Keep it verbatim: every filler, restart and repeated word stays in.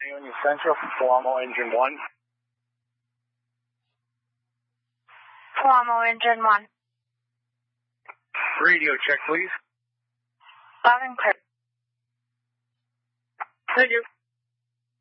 Union Central, Palamo Engine one. Palamo Engine one. Radio check, please. Loud and clear. Thank you.